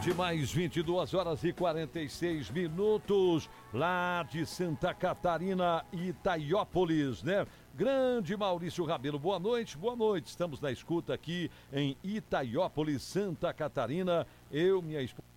mais 22h46, lá de Santa Catarina, Itaiópolis, né? Grande Maurício Rabelo, boa noite, estamos na escuta aqui em Itaiópolis, Santa Catarina, eu, minha esposa